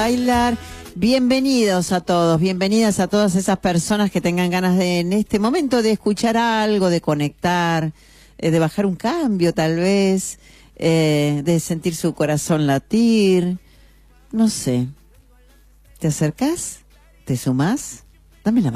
bailar. Bienvenidos a todos, bienvenidas a todas esas personas que tengan ganas de, en este momento, de escuchar algo, de conectar, de bajar un cambio tal vez, de sentir su corazón latir. No sé. ¿Te acercás? ¿Te sumás? Dame la mano.